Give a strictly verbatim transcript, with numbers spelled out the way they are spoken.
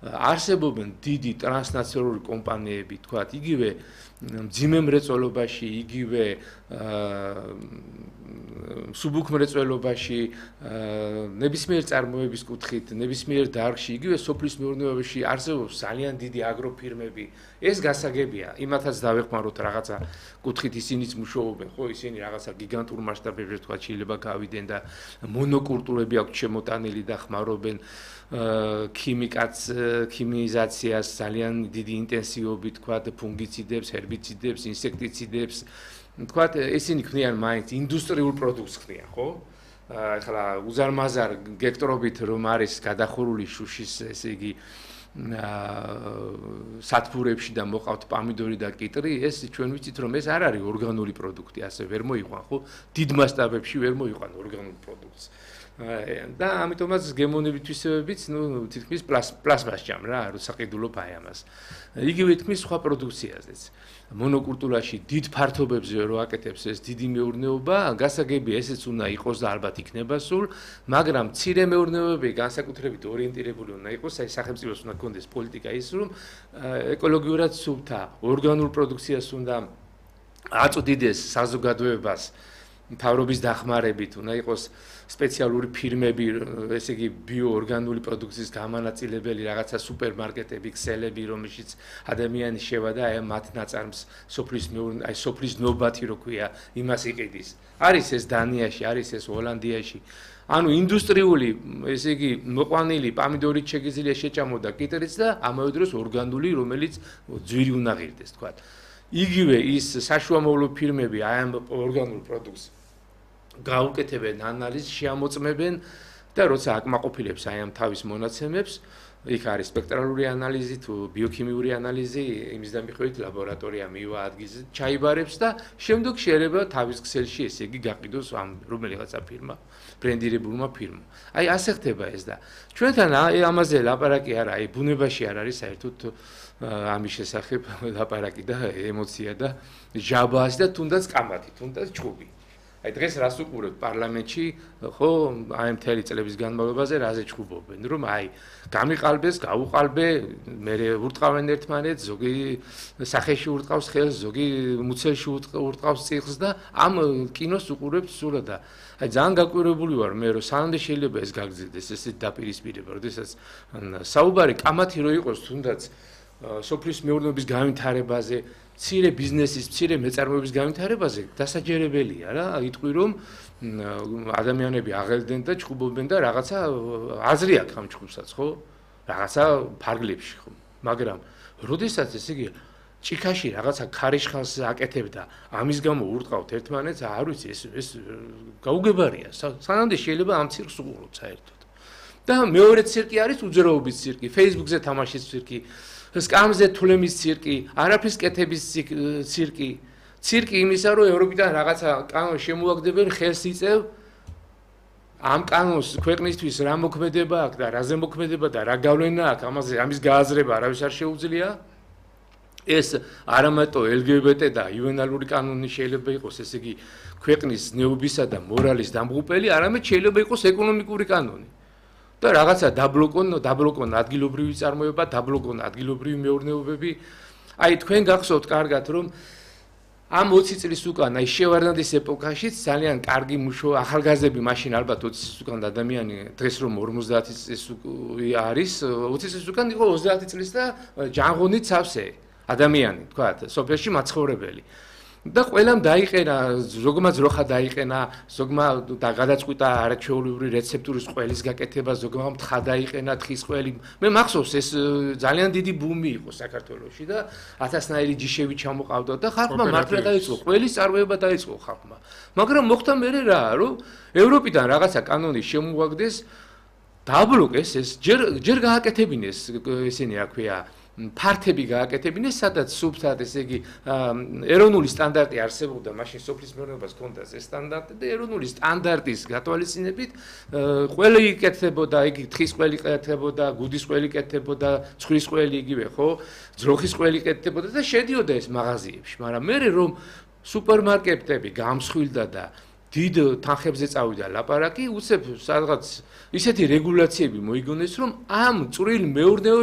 არსებობენ დიდი ტრანსნაციონალური კომპანიები, თქვათ, იგივე მძიმე მრეწველობაში, იგივე სუბუქ მრეწველობაში, ნებისმიერ წარმოების კუთხით, ნებისმიერ დარგში, იგივე სოფლის მეურნეობაში არსებობს ძალიან დიდი აგროფირმები. ეს გასაგებია, იმათაც დავეხმაროთ რაღაცა კუთხით ისინიც მუშაობენ, ხო, ისინი რაღაცა გიგანტურ მასშტაბებზე თქვა შეიძლება გავიდენ და მონოკულტურები აქვთ შემოტანილი და ხმარობენ ქიმიკაც, ქიმიიზაციას ძალიან დიდი ინტენსივობით, თქვა, ფუნგიციდებს, ჰერბიციდებს, ინსექტიციდებს. თქვა, ისინი ქმნიან მაინც ინდუსტრიულ პროდუქტს ქმნიან, ხო? ახლა უზარმაზარ გექტრობით რომ არის გადახურული შუშის, ესე იგი სათბურებში და მოყავთ პამიდორი და კიტრი, ეს ჩვენ ვიცით რომ ეს არ არის ორგანული პროდუქტი, ასე ვერ მოიყვან, ხო? დიდ მასშტაბებში ვერ მოიყვან ორგანულ პროდუქტს. და ამიტომაც გემონებით თვისებებიც, ნუ თითქმის პლასმას ჭამ რა, როცა ყიდულობ აი ამას. იგივე თქმის სხვა პროდუქციაზეც. მონოკულტურაში დიდ ფართობებზე რო აკეთებს ეს დიდი მეურნეობა, გასაგებია ესეც უნდა იყოს და ალბათ იქნება სულ, მაგრამ მცირე მეურნეობები განსაკუთრებით ორიენტირებული უნდა იყოს, აი სახელმწიფოს უნდა გქონდეს პოლიტიკა ის, რომ ეკოლოგიურად სუფთა, ორგანულ პროდუქციას უნდა აწვდიდეს საზოგადოებას მთავრობის დახმარებით, უნდა იყოს სპეციალური ფირმები, ესე იგი ბიოორგანული პროდუქციის გამანაწილებელი რაღაცა სუპერმარკეტები, ქსელები, რომელშიც ადამიანი შევა და აი მათ ნაწარმს სოფლის მეურნეობა, აი სოფლის ნობათი რო ქვია, იმას იყიდის. არის ეს დანიაში, არის ეს ჰოლანდიაში. ანუ ინდუსტრიული, ესე იგი, მოყვანილი პამიდორით შეგიძლია შეჭამოდა კიტრიც და ამავე დროს ორგანული, რომელიც ძვირი უნდა ღირდეს, თქვა. იგივე ის საშუალო ფირმები აი ამ ორგანულ პროდუქტს გაუკეთებენ ანალიზს, შეამოწმებენ და როცა აკმაყოფილებს აი ამ თავის მონაცემებს, იქ არის სპექტრალური ანალიზი თუ ბიოქიმიური ანალიზი, იმის დამიხვედრით ლაბორატორია მივა ადგილზე, ჩაიბარებს და შემდეგ შეიძლება თავის ქსელში ესე იგი გაყიდოს ამ რომელიღაცა ფირმა, ბრენდირებულმა ფირმა. აი ასე ხდება ეს და ჩვენთან აი ამაზე ლაპარაკი არა, აი ბუნებაში არ არის საერთოდ ამის შესახებ ლაპარაკი და ემოცია და ჟაბაასი და თუნდაც კამათი, თუნდაც ჭუბი. აი დღეს რას უყურებთ პარლამენტში, ხო, აი მთელი წლების განმავლობაში რაზე ჭუბობენ, რომ აი გამიყალბეს, გაუყალბე, მე ურტყავენ ერთმანეთს, ზოგი სახეში ურტყავს ხელს, ზოგი მუცელში ურტყავს წიხლს და ამ კინოს უყურებთ სულად და აი ძალიან გაკვირვებული ვარ მე, რომ სანამდე შეიძლება ეს გაგრძელდეს, ესე დაპირისპირება, როდესაც საუბარი კამათი რო იყოს თუნდაც სოფლის მეურნეობის განვითარებაზე, მცირე ბიზნესის, მცირე მეწარმეობის განვითარებაზე დასაჯერებელია რა, იტყვი რომ ადამიანები აღელდნენ და ჭუბობენ და რაღაცა აზრი აქვს ამ ჭუბსაც, ხო? რაღაცა ფარგლებში, ხო? მაგრამ როდესაც ესე იგი ჭიქაში რაღაცა ქარიშხალს აკეთებდა, ამის გამო ურტყავთ ერთმანეთს, არ ვიცი, ეს ეს გაუგებარია. სანამდე შეიძლება ამ ცირკს უყუროთ საერთოდ. და მეორე ცირკი არის უძრაობის ცირკი, Facebook-ზე თამაშის ცირკი. სკამზე თვლემის ცირკი, არაფრის კეთების ცირკი. ცირკი იმისა, რომ ევროპიდან რაღაცა კანონს შემოაგდებენ, ხელს იწევ ამ კანონს ქვეყნისთვის რა მოქმედება აქვს და რაზე მოქმედება და რა გავლენა აქვს, ამაზე ამის გააზრება არავის არ შეუძლია. ეს არამატო ელ გი ბი ტი და იუენალური კანონი შეიძლება იყოს, ესე იგი, ქვეყნის ნეობისა და მორალის დამღუპელი, არამედ შეიძლება იყოს ეკონომიკური კანონი. და რაღაცა დაბლოკონ, დაბლოკონ ადგილობრივი წარმოება, დაბლოკონ ადგილობრივი მეურნეობები. აი თქვენ გახსოვთ კარგად, რომ ამ ოცი წლის უკან, აი შევარდნაძის ეპოქაშიც ძალიან კარგი მუშაობა, ახალგაზრდები მაშინ ალბათ ოცი წლის უკან ადამიანი დღეს რომ ორმოცდაათი წლის არის, ოცი წლის უკან იყო ოცდაათი წლის და ჯანღონით სავსე ადამიანი, თქვა, სოფელში მაცხოვრებელი. და ყველამ დაიყენა, ზოგმა ძროხა დაიყენა, ზოგმა გადაწყვიტა არაჩვეულებრივი რეცეპტურის ყველის გაკეთება, ზოგმა მთხა დაიყენა, თხის ყველი. მე მახსოვს ეს ძალიან დიდი ბუმი იყო საქართველოში და ათასნაირი ჯიშები ჩამოყავდა და ხალხმა მართლა დაიწყო, ყველის წარმოება დაიწყო ხალხმა. მაგრამ მოხდა მერე რა, რომ ევროპიდან რაღაცა კანონი შემოაგდეს, დააბლოკეს ეს, ჯერ ჯერ გააკეთებინეს ესენი რა ქვია, ფართები გააკეთებინეს, სადაც სუფთად, ესე იგი, ეროვნული სტანდარტი არსებობდა, მაშინ სოფლის მეურნეობას ჰქონდა ეს სტანდარტი და ეროვნული სტანდარტის გათვალისწინებით ყველი იკეთებოდა, იგი თხის ყველი იკეთებოდა, გუდის ყველი იკეთებოდა, ცხვრის ყველი იგივე, ხო? ძროხის ყველი იკეთებოდა და შედიოდა ეს მაღაზიებში, მაგრამ მე რომ სუპერმარკეტები გამსხვილდა და დიდ თანხებზე წავიდა ლაპარაკი, უცებ სადღაც ისეთი რეგულაციები მოიგონეს, რომ ამ წვრილ მეურნეობ